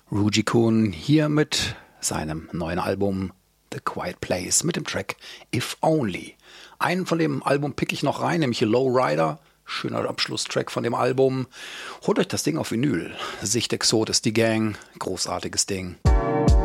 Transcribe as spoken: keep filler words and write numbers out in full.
Ruji Kun hier mit seinem neuen Album The Quiet Place mit dem Track If Only. Einen von dem Album pick ich noch rein, nämlich Low Rider. Schöner Abschlusstrack von dem Album. Holt euch das Ding auf Vinyl. Sicht Exot ist die Gang. Großartiges Ding.